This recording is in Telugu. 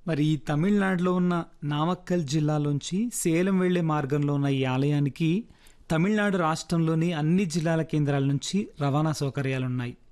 మరి ఈ తమిళనాడులో ఉన్న నామక్కల్ జిల్లాలోంచి సేలం వెళ్లే మార్గంలో ఉన్న ఈ ఆలయానికి తమిళనాడు రాష్ట్రంలోని అన్ని జిల్లాల కేంద్రాల నుంచి రవాణా సౌకర్యాలున్నాయి.